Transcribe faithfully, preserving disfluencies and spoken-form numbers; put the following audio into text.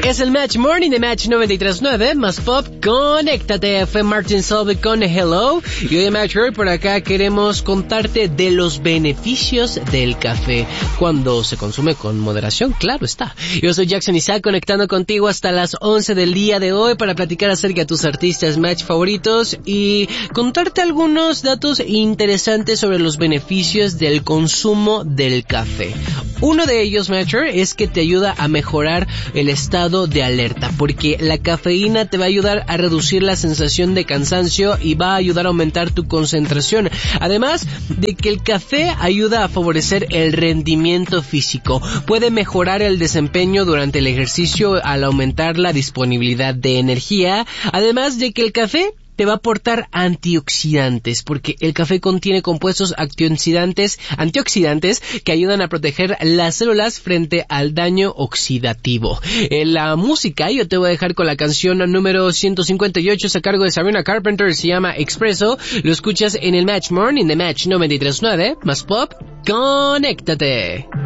Es el Match Morning de Match noventa y tres punto nueve, más pop, conéctate. Fue Martin Solveig con Hello. Y hoy en Match Hoy por acá queremos contarte de los beneficios del café cuando se consume con moderación, claro está. Yo soy Jackson Isaac, conectando contigo hasta las once del día de hoy para platicar acerca de tus artistas Match favoritos y contarte algunos datos interesantes sobre los beneficios del consumo del café. Uno de ellos, Matcher, es que te ayuda a mejorar el estado de alerta, porque la cafeína te va a ayudar a reducir la sensación de cansancio y va a ayudar a aumentar tu concentración. Además de que el café ayuda a favorecer el rendimiento físico. Puede mejorar el desempeño durante el ejercicio al aumentar la disponibilidad de energía. Además de que el café te va a aportar antioxidantes, porque el café contiene compuestos antioxidantes, antioxidantes que ayudan a proteger las células frente al daño oxidativo. En la música, yo te voy a dejar con la canción número ciento cincuenta y ocho, a cargo de Sabrina Carpenter, se llama Expresso. Lo escuchas en el Match Morning de Match noventa y tres punto nueve, más pop, conéctate.